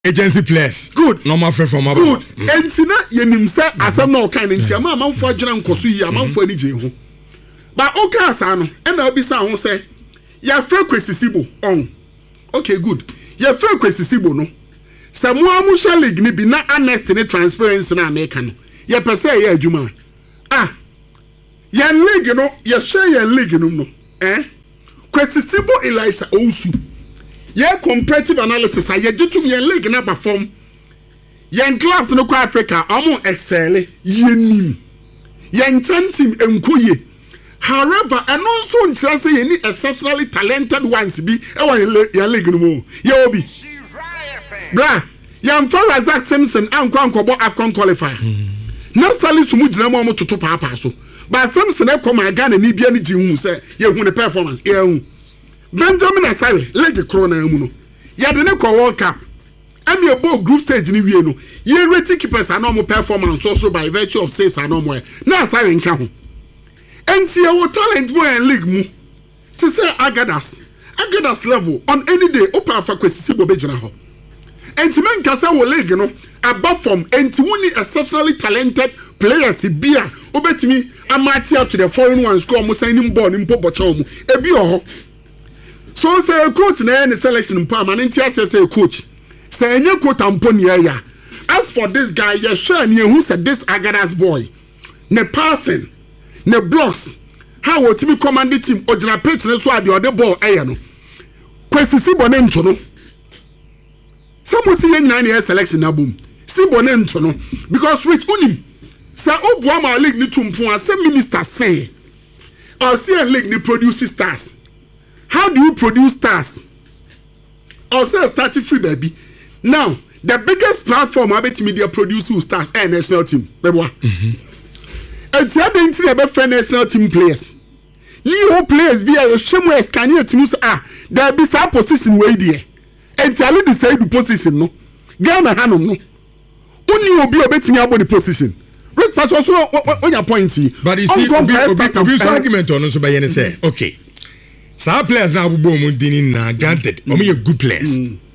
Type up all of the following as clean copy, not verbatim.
agency players. Good. Normal friend from abroad. Good. Entina yenim say asem na okan ntia ma amanfo adwena nkoso yi amanfo ani je ho. Ba oka asa no e na obi sa ho say ya frɛ kwesisibo on. Okay, good. Ya frɛ kwesisibo no. Samu amusha league ni bi na honesty ni transparency na America no. Ya pese ya adwuma. Ya league no, ya share ya league no. Kwesisibo Elisha Owusu. Ye comparative analysis ye jitum ye league na perform. Ye clubs no kwa Africa omo excel ye nim. Ye team enkoye. However, and also nkyerɛ sɛ ye ni exceptionally talented ones bi e ye league no mo. Ye obi. Bra, ye am for Razak Simpson ankɔ AFCON qualifier. Na sali sumu gyina mo toto paapa so. But Simpson e come Ghana ni bia ni ji hu sɛ ye hu ne performance ye hu. Benjamin Asare league corona mu no ya de ne ko World Cup am ye ball group stage ni wie no ye rate keepers anom performance also by virtue of saves anom na Asare nka ho enti ye wo talent mo en league mu to say Agadas level on any day opa fa kwesisibo be gina ho enti men ka say wo league no above from enti woni exceptionally talented players bia obetimi amati up to the foreign ones score mo signing ball ni mpo bocha mu ebi ho. So say a coach na any selection mpa man ntia say coach say any quote amponi ya. As for this guy, you sure and who said this Agadas boy ne passing ne blocks how what be command the team ojina pitch na so ade the ball no kwesisibo ne nto no some see nyina na selection na boom sibo ne nto no because rich unim say obuama ma league ni tumpo as minister say or say league ni produce stars. How do you produce stars? Also starting free baby. Now, the biggest platform about media produce stars and national team. Baby. It's happening to the national team players. You players be a shame can you team there be some position way there. It's only the same position no. Ghana Hanum no. Only will be about the position. Rick Pass also on your point. But you see, obvious argument on us by any say, okay. Some players now na granted, only good players.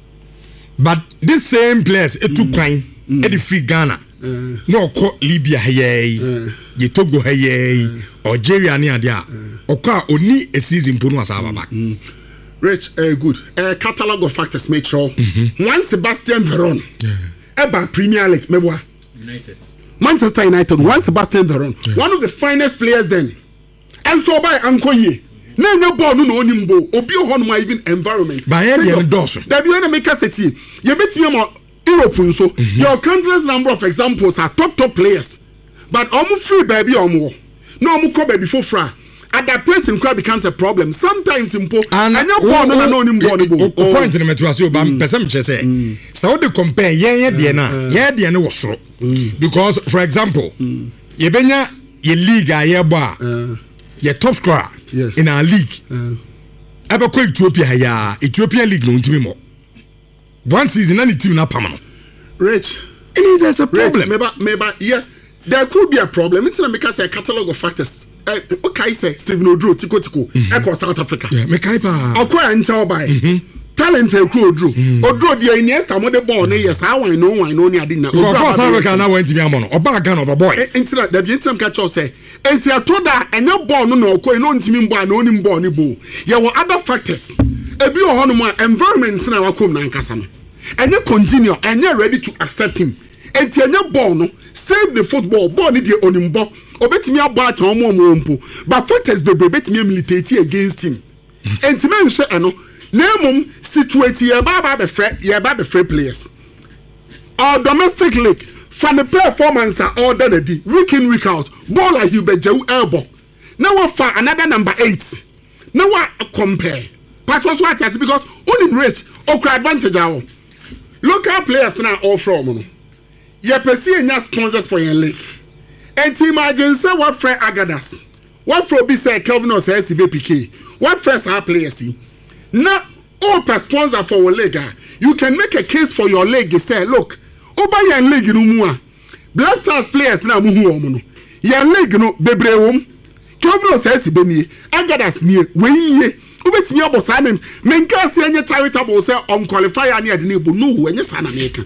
But this same players, it took time, it free Ghana. No, Libya, ye Togo, Algeria, near there. Oka only a season put us back. Rich, good. Catalog of factors made sure. One Sebastian Veron, about Premier League, Mebwa. Manchester United, one Sebastian Veron, one of the finest players then. And so by Ankoye. No ball no nimbo obi ho no even environment by the doors that be na make us say you bet me more Europe so your countless number of examples are top players but free baby no come before fra adaptation becomes a problem sometimes impo and your ball no nimbo point in metro ba person say so they compare ye de na wo soro because for example ye benya ye league aye bo your top scorer in our league. Ever call Ethiopia Ethiopian league no ntimi one season any team na permanent. Rich, there's a problem. Maybe yes, there could be a problem. It's not because a catalog of factors. Okay, say Stephen Odro Tiko Echo South Africa. Yeah, me kaipa. Akwa ncha by. Talent Odro. Odro the Iniesta mo the ball na yes I know ni adi na. South Africa na went to be amono. Oba Ghana oba boy. Internet the internet catch us say enti atoda enye ball no ko no ntimi mbo na oni ball ni bo. Ye wo other factors. Ebi o hono mo environment na wakom na nkasa no. Enye continue enye ready to accept him. Enti enye ball no save the football ball ni the onimbo. Obetimi abo acha omo mpo. But factors bebe betimi militate against him. Enti men hwe eno Nemum situate ye ba be free players. Our domestic league for the performance are all done week in week out. Ball like you be Jew elbow. Now what for another number 8. Now what compare? But what's what is because only rich or advantage our local players now all from ye perceive your sponsors for your league. And imagine say what friend Agadas. What for be say Kelvin or say SBPK. What first our players see? Now, all sponsor for your leg, you can make a case for your leg. You say, look, oba your leg no more. Black Stars players na muhu omo. Your leg no bebre wom. Kobro says beni. Agadas nie we ye. ubetimi abo sa names menka se enye charitable say on qualifier na de na ebu no enye sa na meka